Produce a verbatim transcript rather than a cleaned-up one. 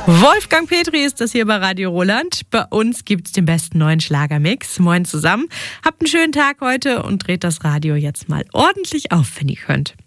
Wolfgang Petri ist das hier bei Radio Roland. Bei uns gibt's den besten neuen Schlagermix. Moin zusammen. Habt einen schönen Tag heute und dreht das Radio jetzt mal ordentlich auf, wenn ihr könnt.